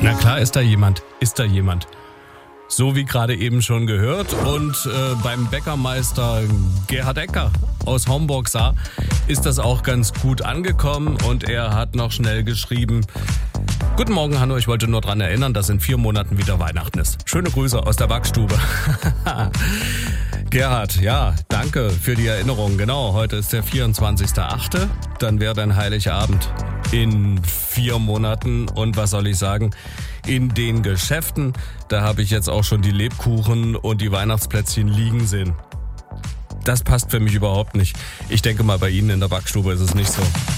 Na klar, ist da jemand. So wie gerade eben schon gehört. Und beim Bäckermeister Gerhard Ecker aus Homburg ist das auch ganz gut angekommen. Und er hat noch schnell geschrieben: Guten Morgen, Hanno, ich wollte nur daran erinnern, dass in 4 Monaten wieder Weihnachten ist. Schöne Grüße aus der Backstube. Gerhard, ja, danke für die Erinnerung. Genau, heute ist der 24.8., dann wäre dann Heiligabend in 4 Monaten. Und was soll ich sagen, in den Geschäften, da habe ich jetzt auch schon die Lebkuchen und die Weihnachtsplätzchen liegen sehen. Das passt für mich überhaupt nicht. Ich denke mal, bei Ihnen in der Backstube ist es nicht so.